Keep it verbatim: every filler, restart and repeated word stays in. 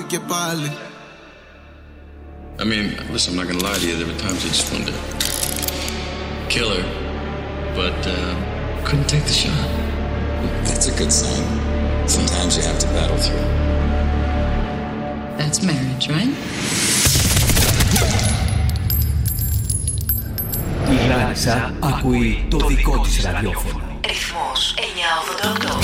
και πάλι. I mean, listen, I'm not gonna lie to you. There were times I just wanted to kill her, but uh, couldn't take the shot. That's a good sign. Sometimes you have to battle through. That's marriage, right? Η Λάρισα ακούει το δικό της ραδιόφωνο. Ρυθμός εννιακόσια ογδόντα οκτώ.